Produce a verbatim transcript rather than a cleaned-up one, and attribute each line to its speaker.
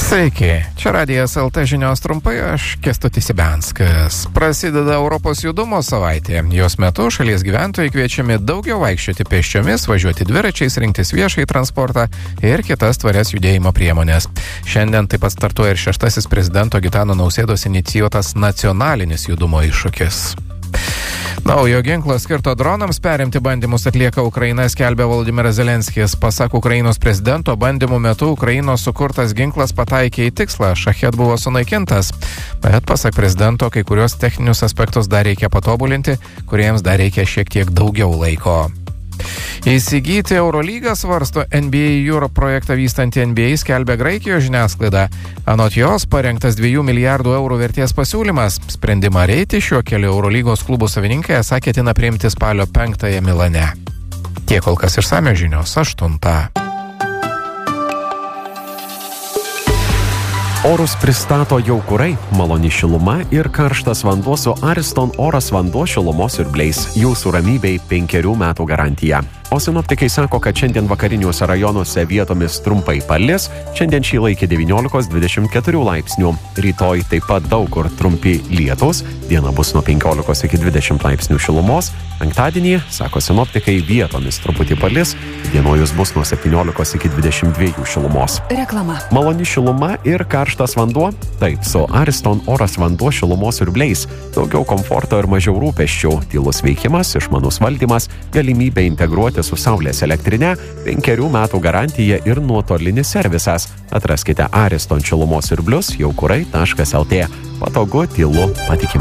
Speaker 1: Sveiki, čia Radijas L T žinios trumpai, aš Kęstutis Ibianskas. Prasideda Europos judumo savaitė. Jos metu šalies gyventojai kviečiami daugiau vaikščioti pėsčiomis, važiuoti dviračiais, rinktis viešai transportą ir kitas tvarias judėjimo priemonės. Šiandien taip pat startuoja ir šeštasis prezidento Gitano Nausėdos inicijuotas nacionalinis judumo iššūkis. Naujo ginklo skirto dronams perimti bandymus atlieka Ukraina, skelbia Volodymyras Zelenskis. Pasak Ukrainos prezidento, bandymų metu Ukrainos sukurtas ginklas pataikė į tikslą, Šachet buvo sunaikintas. Bet pasak prezidento, kai kurios techninius aspektus dar reikia patobulinti, kuriems dar reikia šiek tiek daugiau laiko. Įsigyti Eurolygą svarsto N B A Europe projektą vystanti N B A, skelbia Graikijos žiniasklaida. Anot jos parengtas dviejų milijardų eurų vertės pasiūlymas. Sprendimą eiti šiuo keliu Eurolygos klubų savininkai esą ketina priimti spalio penktąją Milane. Tiek kol kas išsamios žinios aštuntą.
Speaker 2: Orus pristato jau kurai, maloni šiluma ir karštas vanduo su Ariston oras vanduo šilumos siurbliais. Jūsų ramybei penkerių metų garantija. O sinoptikai sako, kad šiandien vakariniuose rajonuose vietomis trumpai palis, šiandien šyla iki devyniolikos dvidešimt keturių laipsnių. Rytoj taip pat daug kur trumpi lietūs, diena bus nuo penkiolikos iki dvidešimt laipsnių šilumos. Penktadienį, sako sinoptikai, vietomis truputį palis, dienojus bus nuo septyniolikos iki dvidešimt dviejų šilumos.
Speaker 3: Reklama.
Speaker 2: Maloni šiluma ir karštas vanduo? Taip, su Ariston oras vanduo šilumos siurbliais. Daugiau komforto ir mažiau rūpesčių, tylus veikimas, išmanus valdymas, galimybė integruoti su saulės elektrinė, penkerių metų garantija ir nuotolinis servisas. Atraskite Ariston šilumos siurblius jau kurai taškas L T. Patogu, tylu, patikima.